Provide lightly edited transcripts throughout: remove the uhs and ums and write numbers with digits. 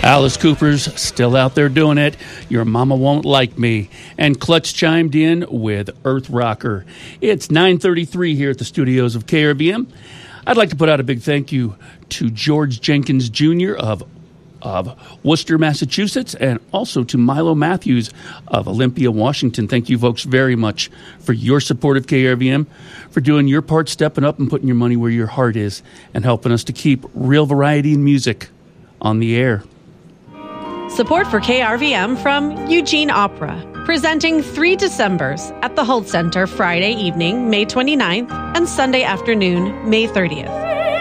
Alice Cooper's still out there doing it. Your Mama Won't Like Me. And Clutch chimed in with Earth Rocker. It's 9:33 here at the studios of KRVM. I'd like to put out a big thank you to George Jenkins Jr. of Worcester, Massachusetts, and also to Milo Matthews of Olympia, Washington. Thank you, folks, very much for your support of KRVM, for doing your part, stepping up and putting your money where your heart is, and helping us to keep real variety in music on the air. Support for KRVM from Eugene Opera, presenting 3 Decembers at the Holt Center Friday evening, May 29th, and Sunday afternoon, May 30th.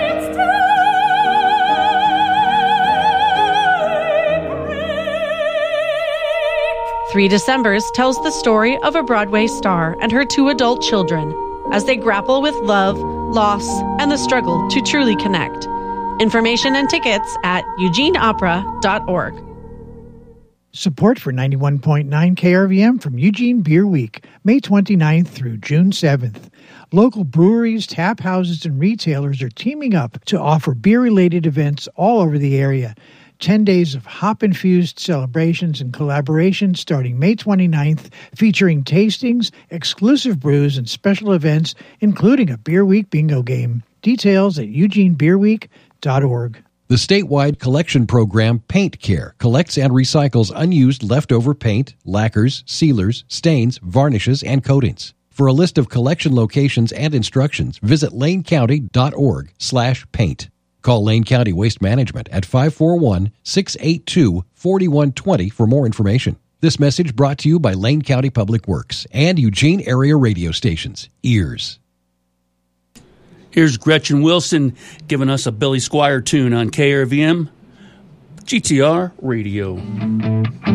3 Decembers tells the story of a Broadway star and her 2 adult children as they grapple with love, loss, and the struggle to truly connect. Information and tickets at eugeneopera.org. Support for 91.9 KRVM from Eugene Beer Week, May 29th through June 7th. Local breweries, tap houses, and retailers are teaming up to offer beer-related events all over the area. 10 days of hop-infused celebrations and collaborations starting May 29th, featuring tastings, exclusive brews, and special events, including a Beer Week bingo game. Details at eugenebeerweek.org. The statewide collection program Paint Care collects and recycles unused leftover paint, lacquers, sealers, stains, varnishes, and coatings. For a list of collection locations and instructions, visit lanecounty.org/paint. Call Lane County Waste Management at 541-682-4120 for more information. This message brought to you by Lane County Public Works and Eugene area radio stations, EARS. Here's Gretchen Wilson giving us a Billy Squier tune on KRVM GTR Radio.